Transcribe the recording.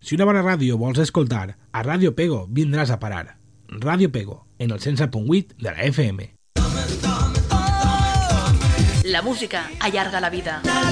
Si una bona ràdio vols escoltar, a Ràdio Pego vindràs a parar. Ràdio Pego, en el 107.8 de la FM. La música allarga la vida.